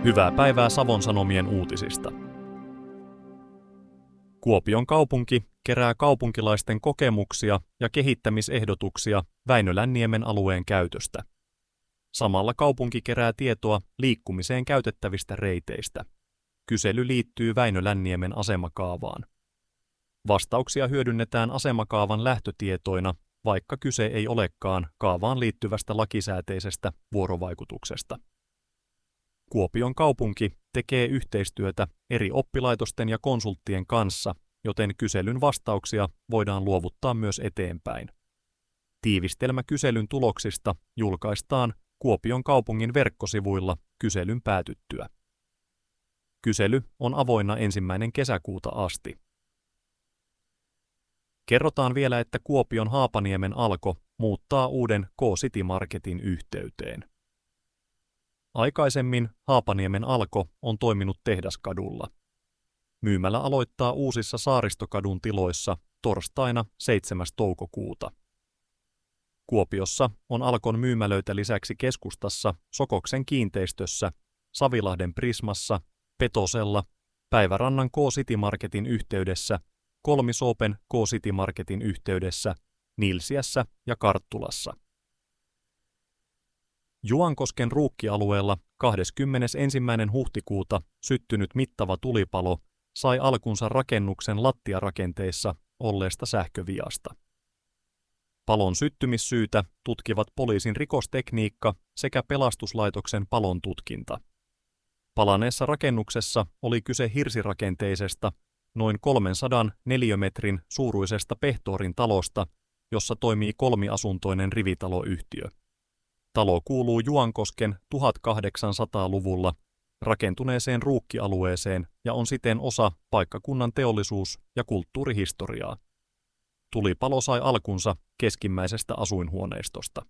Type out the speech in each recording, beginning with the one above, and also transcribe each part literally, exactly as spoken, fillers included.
Hyvää päivää Savon Sanomien uutisista. Kuopion kaupunki kerää kaupunkilaisten kokemuksia ja kehittämisehdotuksia Väinölänniemen alueen käytöstä. Samalla kaupunki kerää tietoa liikkumiseen käytettävistä reiteistä. Kysely liittyy Väinölänniemen asemakaavaan. Vastauksia hyödynnetään asemakaavan lähtötietoina, vaikka kyse ei olekaan kaavaan liittyvästä lakisääteisestä vuorovaikutuksesta. Kuopion kaupunki tekee yhteistyötä eri oppilaitosten ja konsulttien kanssa, joten kyselyn vastauksia voidaan luovuttaa myös eteenpäin. Tiivistelmä kyselyn tuloksista julkaistaan Kuopion kaupungin verkkosivuilla kyselyn päätyttyä. Kysely on avoinna ensimmäinen kesäkuuta asti. Kerrotaan vielä, että Kuopion Haapaniemen Alko muuttaa uuden K-City Marketin yhteyteen. Aikaisemmin Haapaniemen Alko on toiminut Tehdaskadulla. Myymälä aloittaa uusissa Saaristokadun tiloissa torstaina seitsemäs toukokuuta. Kuopiossa on Alkon myymälöitä lisäksi keskustassa Sokoksen kiinteistössä, Savilahden Prismassa, Petosella, Päivärannan K-City Marketin yhteydessä, Kolmisoopen K-City Marketin yhteydessä, Nilsiässä ja Karttulassa. Juankosken ruukkialueella kahdeskymmenesensimmäinen huhtikuuta syttynyt mittava tulipalo sai alkunsa rakennuksen lattiarakenteissa olleesta sähköviasta. Palon syttymissyytä tutkivat poliisin rikostekniikka sekä pelastuslaitoksen palon tutkinta. Palaneessa rakennuksessa oli kyse hirsirakenteisesta, noin kolmensadan neliömetrin suuruisesta Pehtoorin talosta, jossa toimii kolmiasuntoinen rivitaloyhtiö. Talo kuuluu Juankosken tuhatkahdeksansataaluvulla rakentuneeseen ruukkialueeseen ja on siten osa paikkakunnan teollisuus- ja kulttuurihistoriaa. Tulipalo sai alkunsa keskimmäisestä asuinhuoneistosta.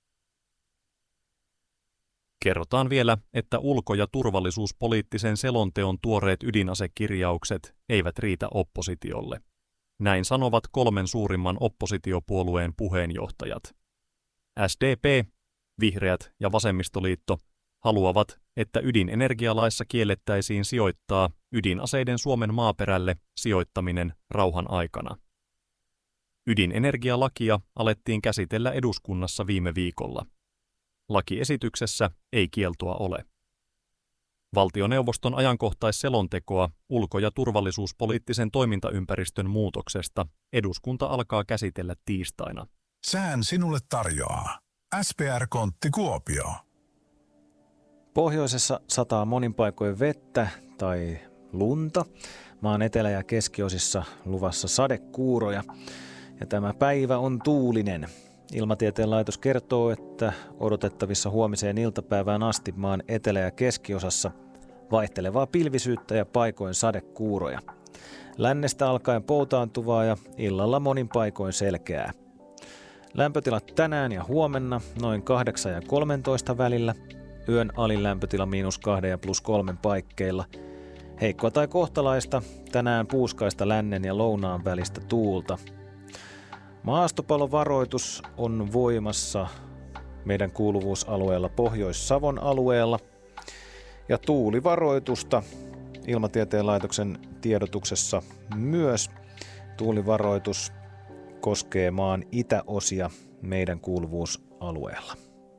Kerrotaan vielä, että ulko- ja turvallisuuspoliittisen selonteon tuoreet ydinasekirjaukset eivät riitä oppositiolle. Näin sanovat kolmen suurimman oppositiopuolueen puheenjohtajat. S D P, Vihreät ja Vasemmistoliitto haluavat, että ydinenergialaissa kiellettäisiin sijoittaa ydinaseiden Suomen maaperälle sijoittaminen rauhan aikana. Ydinenergialakia alettiin käsitellä eduskunnassa viime viikolla. Lakiesityksessä ei kieltoa ole. Valtioneuvoston ajankohtaisselontekoa ulko- ja turvallisuuspoliittisen toimintaympäristön muutoksesta eduskunta alkaa käsitellä tiistaina. Sään sinulle tarjoaa S P R-kontti Kuopio. Pohjoisessa sataa monin paikoin vettä tai lunta. Maan etelä- ja keskiosissa luvassa sadekuuroja. Ja tämä päivä on tuulinen. Ilmatieteen laitos kertoo, että odotettavissa huomiseen iltapäivään asti maan etelä- ja keskiosassa vaihtelevaa pilvisyyttä ja paikoin sadekuuroja. Lännestä alkaen poutaantuvaa ja illalla monin paikoin selkeää. Lämpötilat tänään ja huomenna noin kahdeksan ja kolmentoista välillä. Yön alin lämpötila miinus kahden ja plus kolmen paikkeilla. Heikkoa tai kohtalaista, tänään puuskaista lännen ja lounaan välistä tuulta. Maastopalovaroitus on voimassa meidän kuuluvuusalueella Pohjois-Savon alueella. Ja tuulivaroitusta Ilmatieteen laitoksen tiedotuksessa myös. Tuulivaroitus koskee maan itäosia meidän kuuluvuusalueella.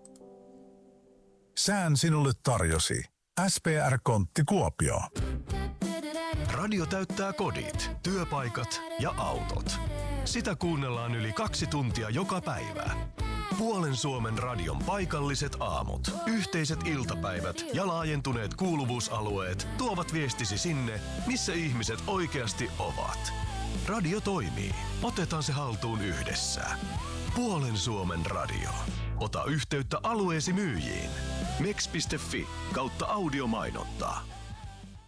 Sään sinulle tarjosi S P R-kontti Kuopio. Radio täyttää kodit, työpaikat ja autot. Sitä kuunnellaan yli kaksi tuntia joka päivä. Puolen Suomen radion paikalliset aamut, yhteiset iltapäivät ja laajentuneet kuuluvuusalueet tuovat viestisi sinne, missä ihmiset oikeasti ovat. Radio toimii. Otetaan se haltuun yhdessä. Puolen Suomen radio. Ota yhteyttä alueesi myyjiin. mex piste fi kautta audiomainontaa.